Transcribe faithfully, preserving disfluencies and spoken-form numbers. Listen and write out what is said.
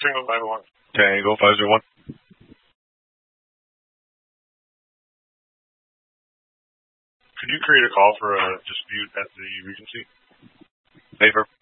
Tango five oh one. Tango five zero one. Could you create a call for a dispute at the Regency? Favor.